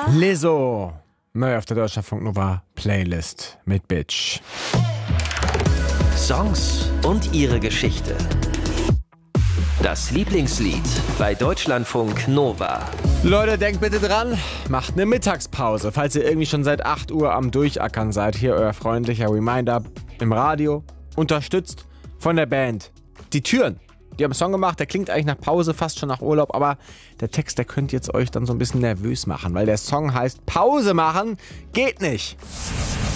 Lizzo, neu auf der Deutschlandfunk Nova Playlist mit Bitch. Songs und ihre Geschichte. Das Lieblingslied bei Deutschlandfunk Nova. Leute, denkt bitte dran, macht eine Mittagspause, falls ihr irgendwie schon seit 8 Uhr am Durchackern seid. Hier euer freundlicher Reminder im Radio, unterstützt von der Band. Die Türen, die haben einen Song gemacht, der klingt eigentlich nach Pause, fast schon nach Urlaub, aber der Text, der könnte jetzt euch dann so ein bisschen nervös machen, weil der Song heißt Pause machen geht nicht.